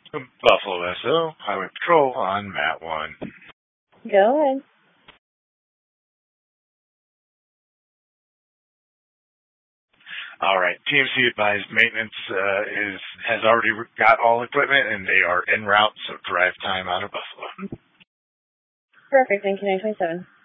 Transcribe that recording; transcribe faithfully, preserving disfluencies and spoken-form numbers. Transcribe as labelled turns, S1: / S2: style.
S1: Buffalo S O, Highway Patrol on Mat one.
S2: Go ahead.
S1: All right. T M C advised maintenance uh, is has already got all equipment, and they are en route, so drive time out of Buffalo.
S2: Perfect. Thank you, nine twenty-seven.